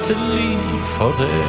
hjertelig for det.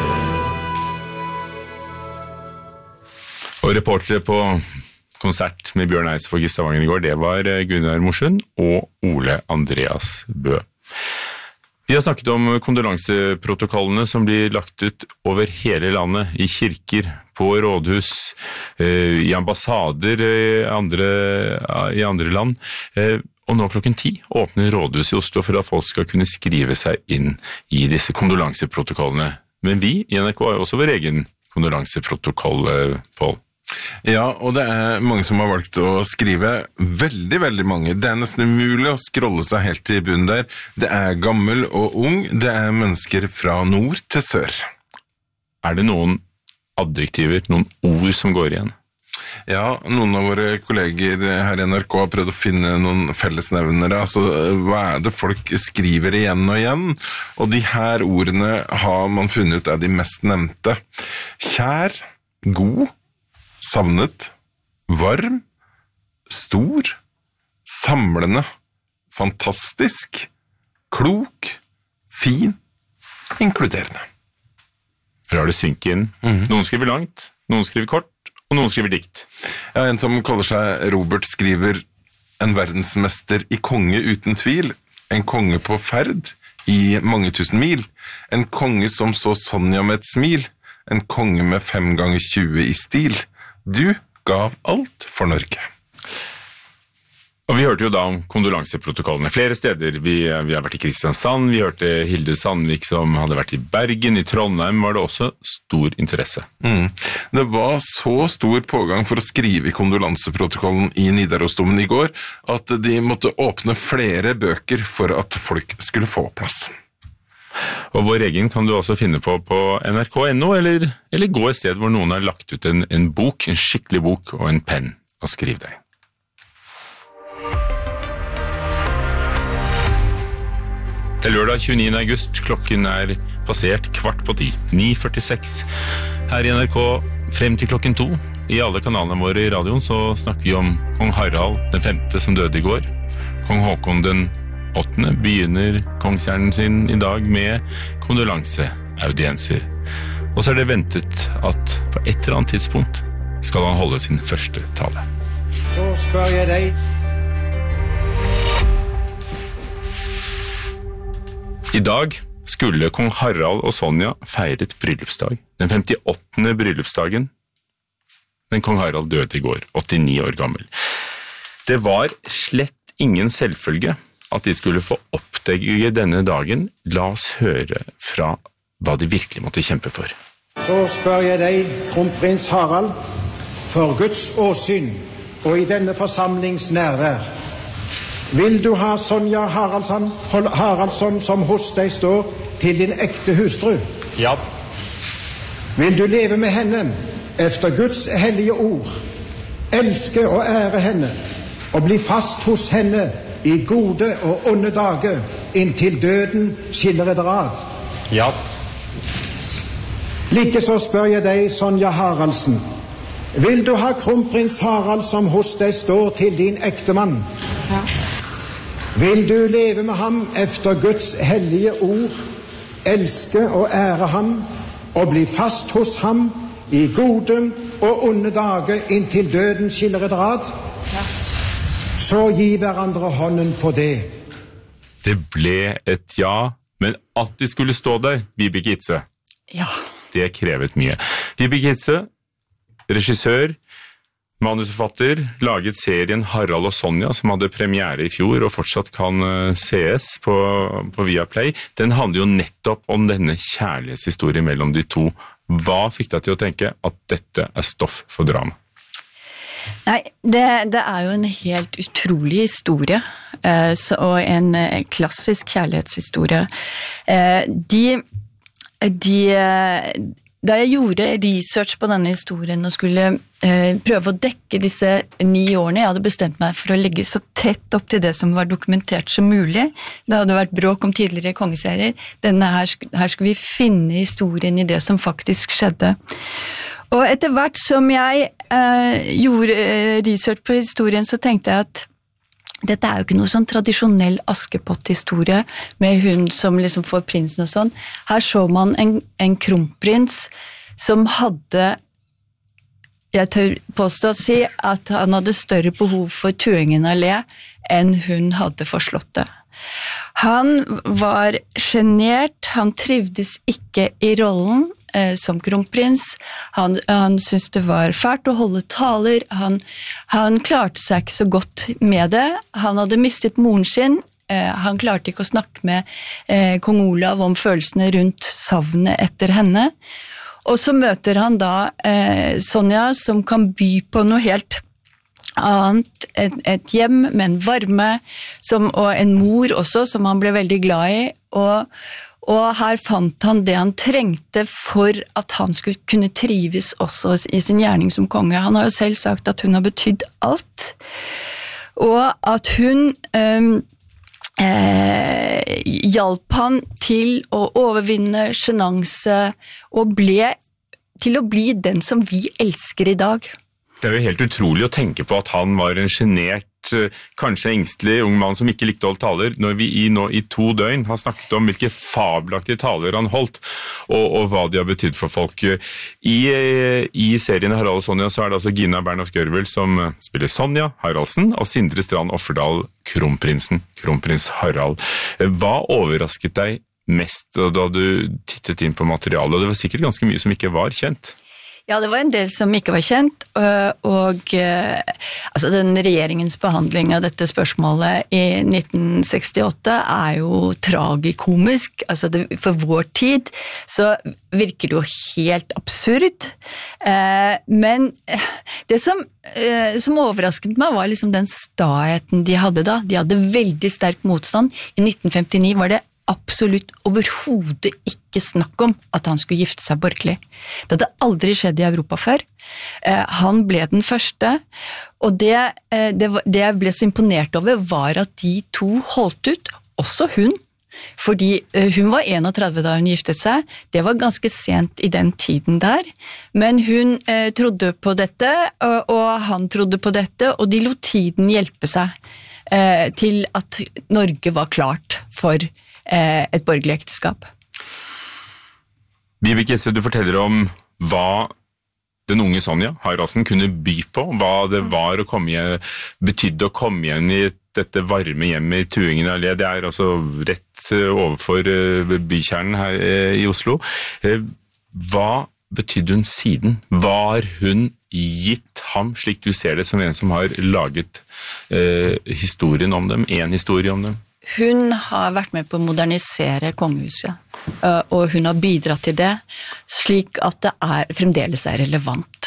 Og reportere på konsert med Bjørn Eidsvåg i Stavanger i går, det var Gunnar Morsund og Ole Andreas Bø. Vi har snakket om kondolanseprotokollene som blir lagt ut over hele landet, i kirker, på rådhus, i ambassader i andre land. Og nå 10 åpner rådhuset i Oslo for at folk skal kunne skrive seg inn i disse kondolanseprotokollene. Men vi i NRK har jo også vår egen kondolanseprotokoll, Pål. Ja, og det mange som har valgt å skrive, veldig mange. Det nesten umulig å scrolle seg helt til bunnen der. Det gammel og ung, det mennesker fra nord til sør. Det noen adjektiver, noen ord som går igjen? Ja, noen av våre kolleger her i NRK har prøvd å finne noen fellesnevnere. Altså, hva det folk skriver igjen og igjen? Og de her ordene har man funnet ut de mest nevnte. Kjær, god, savnet, varm, stor, samlende, fantastisk, klok, fin, inkluderende. Lar det synke inn. Noen skriver langt, noen skriver kort, og noen skriver dikt. Ja, en som kaller seg Robert skriver en verdensmester i konge uten tvil, en konge på ferd i mange tusen mil, en konge som så Sonja med et smil, en konge med 5 ganger 20 i stil. Du gav alt for Norge. Og vi hørte jo da om kondolanseprotokollene flere steder. Vi har vært i Kristiansand, vi hørte Hilde Sandvik som hadde vært i Bergen, i Trondheim var det også stor interesse. Det var så stor pågang for å skrive i kondolanseprotokollen i Nidarosdomen i går, at de måtte åpne flere bøker for at folk skulle få plass. Og vår egen kan du også finne på nrk.no, eller gå et sted hvor noen har lagt ut en bok, en skikkelig bok og en penn, og skriv deg. Det lørdag 29. august, klokken passert 9:15, 9:46. Her i NRK frem til 2:00, i alle kanalene våre i radioen, så snakker vi om kong Harald den 5. som døde i går. Kong Håkon den 8. begynner kongsgjerningen sin i dag med kondolanseaudienser. Og så det ventet at på et eller annet tidspunkt skal han holde sin første tale. Så spør jeg deg. I dag skulle kong Harald og Sonja feiret bryllupsdag. Den 58. bryllupsdagen. Men kong Harald døde i går, 89 år gammel. Det var slett ingen selvfølge at de skulle få oppdage denne dagen. La oss høre fra hva de virkelig måtte kjempe for. Så spør jeg deg, kronprins Harald, for Guds åsyn og i denne forsamlings nærvær. Vil du ha Sonja Haraldsson som hos deg står til din ekte hustru? Ja. Vil du leve med henne efter Guds hellige ord, elske og ære henne og bli fast hos henne i gode og onde dager, inntil døden skiller eder ad? Ja. Likeså spør jeg deg, Sonja Haraldsen, vil du ha kronprins Harald som hos deg står til din ektemann? Ja. Vil du leve med ham efter Guds hellige ord, elske og ære ham, og bli fast hos ham i gode og onde dager, inntil døden skiller eder ad? Ja. Så gi hverandre hånden på det. Det ble et ja, men at de skulle stå der, Vibeke Itzøe. Ja. Det krevet mye. Vibeke Itzøe, regissør, manusforfatter, laget serien Harald og Sonja, som hadde premiere i fjor og fortsatt kan sees på Viaplay. Den handler jo nettopp om denne kjærlighetshistorien mellom de to. Hva fikk deg til å tenke at dette stoff for drama? Nei, det jo en helt utrolig historie, og en klassisk kjærlighetshistorie. Da jeg gjorde research på denne historien og skulle prøve å dekke disse 9 årene, jeg hadde bestemt meg for å legge så tett opp til det som var dokumentert som mulig. Det hadde vært bråk om tidligere kongeserier. Her skal vi finne historien i det som faktisk skjedde. Og etter hvert som jeg gjorde research på historien, så tenkte jeg at dette jo ikke noe sånn tradisjonell Askepott-historie med hun som liksom får prinsen og sånn. Her så man en kronprins som hadde, jeg tør påstå å si, at han hadde større behov for Tuingen Allé enn hun hadde for slottet. Han var genert, han trivdes ikke i rollen som kronprins, han syntes det var fælt å holde taler, han klarte seg ikke så godt med det, han hadde mistet moren sin, han klarte ikke å snakke med kong Olav om følelsene rundt savnet etter henne, og så møter han da Sonja som kan by på noe helt annet, et hjem med en varme, og en mor også, som han ble veldig glad i, og her fant han det han trengte for at han skulle kunne trives også i sin gjerning som konge. Han har jo selv sagt at hun har betydd alt, og at hun hjalp han til å overvinne genanse, og til å bli den som vi elsker i dag. Det jo helt utrolig å tenke på at han var en genert, kanskje engstelig ung mann som ikke likte å holde taler, når vi nå i 2 døgn har snakket om hvilke fabelaktige taler han holdt, og hva de har betydd for folk. I serien Harald og Sonja så det altså Gina Bernhoft Gjørvel som spiller Sonja Haraldsen, og Sindre Strand Offerdal, kronprins Harald. Hva overrasket deg mest da du tittet inn på materialet? Og det var sikkert ganske mye som ikke var kjent. Ja, det var en del som ikke var kjent, og altså den regjeringens behandling av dette spørsmålet i 1968 jo tragikomisk. Altså for vår tid så virker det jo helt absurd, men det som overrasket meg var liksom den staheten de hadde da. De hadde veldig sterk motstand. I 1959 var det absolutt overhodet ikke snakk om at han skulle gifte seg borgerlig. Det hadde aldri skjedd i Europa før. Han ble den første, og det jeg ble så imponert over var at de to holdt ut, også hun, fordi hun var 31 da hun giftet seg. Det var ganske sent i den tiden der, men hun trodde på dette, og han trodde på dette, og de lot tiden hjelpe seg til at Norge var klart for et borgerlig ekteskap. Vibeke, du forteller om hva den unge Sonja Haraldsen kunne by på, hva det var betydde å komme igjen i dette varme hjemmet i Tuingen Allé. Det altså rett overfor bykjernen her i Oslo. Hva betydde hun siden? Var hun gitt ham, slik du ser det, som en som har laget historien om dem, en historie om dem? Hun har vært med på å modernisere kongehuset, og hun har bidratt til det, slik at det fremdeles relevant.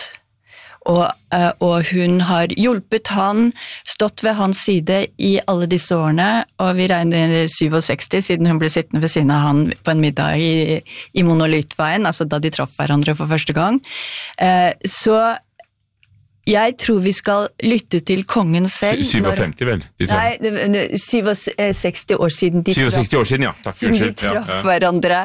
Og hun har hjulpet han, stått ved hans side i alle disse årene, og vi regner 67, siden hun ble sittende ved siden av han på en middag i Monolitveien, altså da de traff hverandre for første gang. Så jeg tror vi skal lytte til kongen selv. 57 vel? Nei, 67 år siden de 67 år siden, ja. Takk, siden de traff hverandre,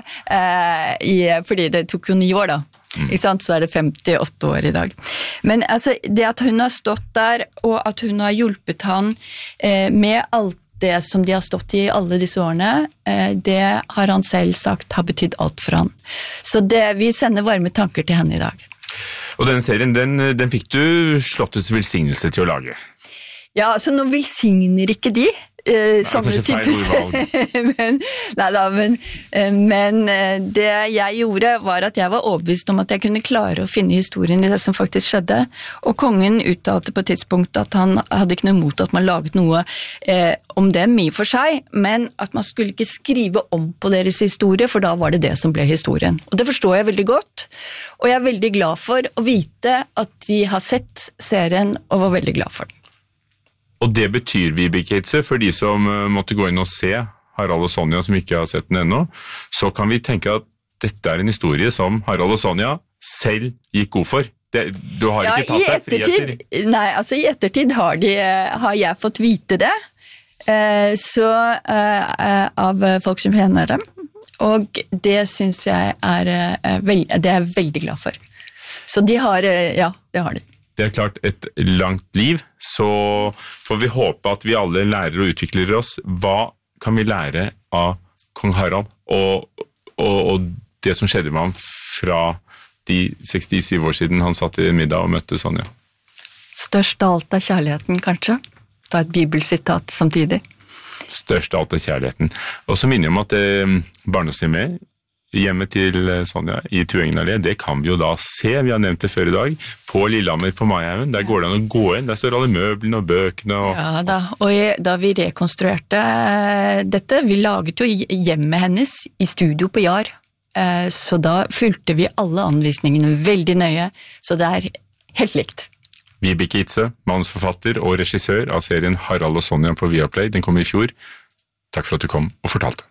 fordi det tok jo 9 år da. Ikke sant? Så det 58 år i dag. Men altså, det at hun har stått der, og at hun har hjulpet han med alt det som de har stått i alle disse årene, det har han selv sagt har betydd alt for han. Så vi sender varme tanker til henne i dag. Og denne serien, den fikk du slottets velsignelse til å lage? Ja, altså nå velsigner ikke de sånne typer. Men det jeg gjorde var at jeg var overbevist om at jeg kunne klare å finne historien i det som faktisk skjedde. Og kongen uttalte på et tidspunkt at han hadde ikke noe imot at man laget noe om dem i og for seg, men at man skulle ikke skrive om på deres historie, for da var det det som ble historien. Og det forstår jeg veldig godt, og jeg veldig glad for å vite at de har sett serien og var veldig glad for den. Og det betyr, Vibeke Hitze, for de som måtte gå inn og se Harald og Sonja som ikke har sett den ennå, så kan vi tenke at dette en historie som Harald og Sonja selv gikk god for. Du har ikke tatt deg friheter? Nei, altså i ettertid har jeg fått vite det, av folk som kjenner dem, og det synes jeg det er jeg veldig glad for. Så de har, ja, det har de. det klart et langt liv, så får vi håpe at vi alle lærer og utvikler oss. Hva kan vi lære av kong Harald og det som skjedde med ham fra de 67 år siden han satt i middag og møtte Sonja? Størst av alt er kjærligheten, kanskje. Ta et bibelsitat samtidig. Størst av alt er kjærligheten. Og så minner jeg om at barndomshjemmet hjemme til Sonja i Tuengen Allé, det kan vi jo da se, vi har nevnt det før i dag, på Lillehammer på Maihaugen. Der går det an å gå inn, der står alle møblene og bøkene. Ja da, og da vi rekonstruerte dette, vi laget jo hjemmet hennes i studio på Jar, så da fulgte vi alle anvisningene veldig nøye, så det er helt likt. Vibeke Itzøe, manusforfatter og regissør av serien Harald og Sonja på Viaplay, den kom i fjor. Takk for at du kom og fortalte.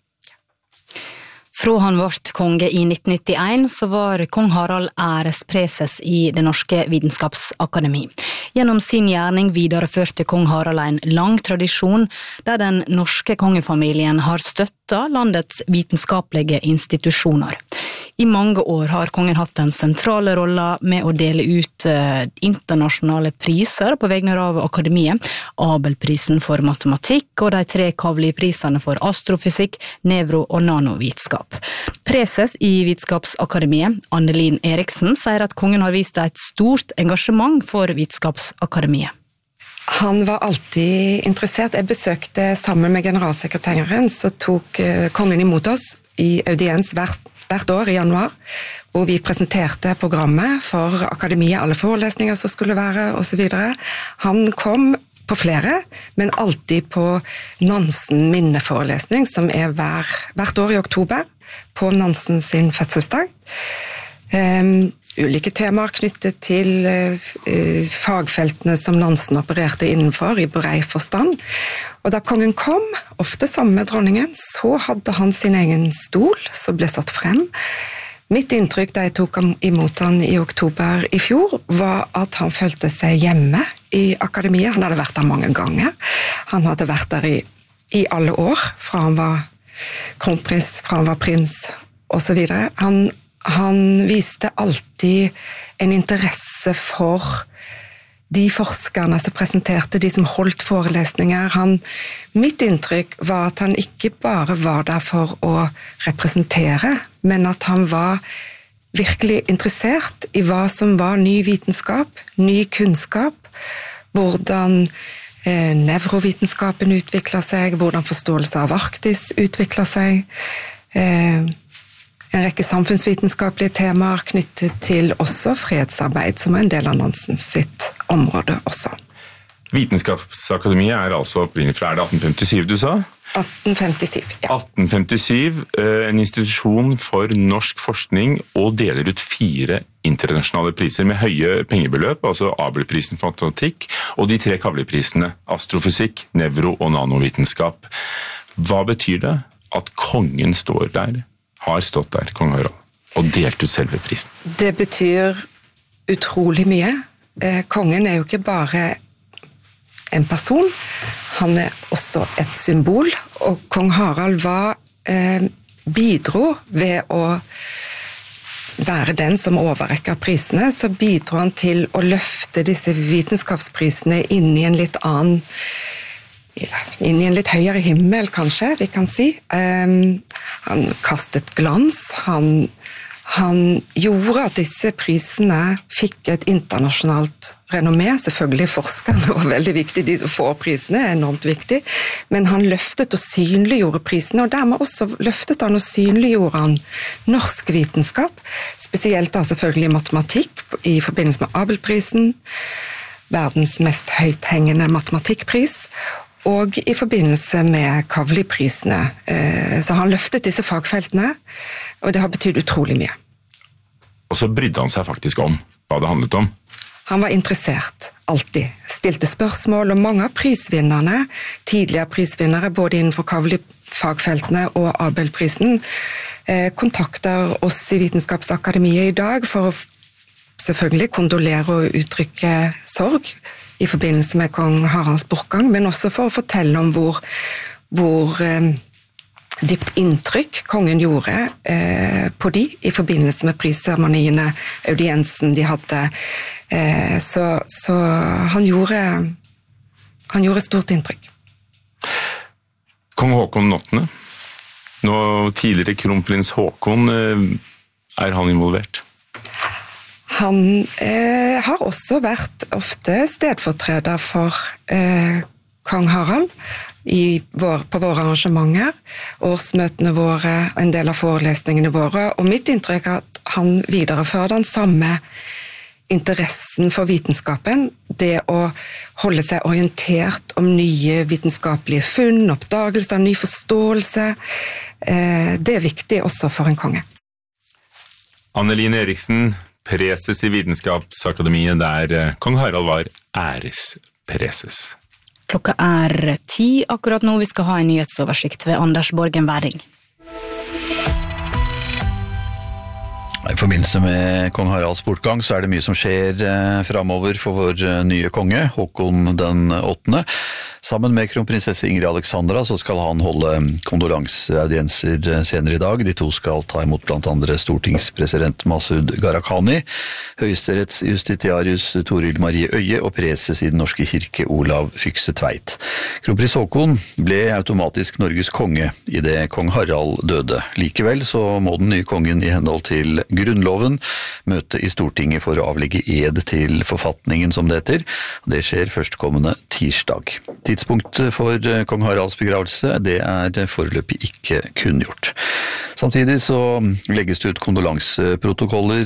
Fra han vart konge i 1991, så var kong Harald ærespreses i Det norske vitenskapsakademi. Gjennom sin gjerning videreførte kong Harald en lang tradisjon, der den norske kongefamilien har støttet landets vitenskapelige institusjoner. I mange år har kongen hatt den sentrale rollen med å dele ut internasjonale priser på vegne av akademiet, Abelprisen for matematikk og de 3 Kavli-prisene for astrofysikk, nevro- og nanovitenskap. Preses i Vitenskapsakademiet, Annelin Eriksen, sier at kongen har vist et stort engasjement for Vitenskapsakademiet. Han var alltid interessert. Jeg besøkte sammen med generalsekretæren, så tok kongen imot oss i audiens hvert år i januar, hvor vi presenterte programmet for akademiet, alle forelesninger som skulle være, og så videre. Han kom på flere, men alltid på Nansen minneforelesning, som hvert år i oktober, på Nansen sin fødselsdag. Ulike temaer knyttet til fagfeltene som Nansen opererte innenfor i bred forstand. Og da kongen kom, ofte sammen med dronningen, så hadde han sin egen stol som ble satt frem. Mitt inntrykk da jeg tok imot han i oktober i fjor, var at han følte seg hjemme i akademiet. Han hadde vært der mange ganger. Han hadde vært der i alle år, fra han var kronprins, fra han var prins, og så videre. Han viste alltid en interesse for de forskerne som presenterte, de som holdt forelesninger. Mitt inntrykk var at han ikke bare var der for å representere, men at han var virkelig interessert i hva som var ny vitenskap, ny kunnskap, hvordan nevrovitenskapen utvikler seg, hvordan forståelse av Arktis utvikler seg, en rekke samfunnsvitenskapelige temaer knyttet til også fredsarbeid, som er en del av Nansen sitt område også. Vitenskapsakademiet er altså opprinnelig fra, er det 1857 du sa? 1857, ja. 1857, en institusjon for norsk forskning, og deler ut 4 internasjonale priser med høye pengebeløp, altså Abelprisen for matematikk, og de 3 Kavli-prisene, astrofysikk, nevro- og nanovitenskap. Hva betyr det at kongen står der, har stått der, kong Harald, og delt ut selve prisen? Det betyr utrolig mye. Kongen er jo ikke bare en person, han er også et symbol, og kong Harald bidro ved å være den som overrekker prisene, så bidro han til å løfte disse vitenskapsprisene inn i en litt annen, inn i en litt høyere himmel, kanskje, vi kan si. Han kastet glans, han gjorde at disse prisene fikk et internasjonalt renommé, selvfølgelig forskerne var veldig viktig, de som får prisene er enormt viktig, men han løftet og synliggjorde prisene, og dermed også løftet han og synliggjorde han norsk vitenskap, spesielt da selvfølgelig matematikk i forbindelse med Abelprisen, verdens mest høythengende matematikkpris, og i forbindelse med Kavli-prisene. Så han løftet disse fagfeltene, og det har betydd utrolig mye. Og så brydde han seg faktisk om hva det handlet om. Han var interessert, alltid. Stilte spørsmål, og mange av prisvinnerne, tidligere prisvinnere, både innenfor Kavli-fagfeltene og Abelprisen, kontakter oss i Vitenskapsakademiet i dag for å selvfølgelig kondolere og uttrykke sorg i forbindelse med kong Haralds bortgang, men også for å fortelle om hvor dypt inntrykk kongen gjorde på de i forbindelse med prisseremoniene, audiensen de hadde, Så han gjorde stort inntrykk. Kong Håkon 8. Nå tidligere kronprins Håkon, han involvert? Han har også vært ofte stedfortreder for kong Harald på våre arrangementer, årsmøtene våre, en del av forelesningene våre, og mitt inntrykk at han viderefører den samme interessen for vitenskapen, det å holde seg orientert om nye vitenskapelige funn, oppdagelser, ny forståelse, det er viktig også for en konge. Anneline Eriksen, preses i Vitenskapsakademiet, der kong Harald var ærespreses. Klokka 10 akkurat nå. Vi skal ha en nyhetsoversikt ved Anders Borgen Væring. I forbindelse med kong Haralds bortgang så det mye som skjer fremover for vår nye konge, Håkon den 8. Sammen med kronprinsesse Ingrid Alexandra så skal han holde kondolanseaudienser senere i dag. De to skal ta imot blant andre stortingspresident Masud Gharahkhani, høyesterettsjustitiarius Toril Marie Øye og preses i den norske kirke Olav Fykse Tveit. Kronprins Håkon ble automatisk Norges konge i det kong Harald døde. Likevel så må den nye kongen i henhold til Grunnloven møte i Stortinget for å avlegge ed til forfatningen som det heter. Det skjer førstkommende tirsdag. Tidspunktet for kong Haralds begravelse, det foreløpig ikke kunngjort. Samtidig så legges det ut kondolanseprotokoller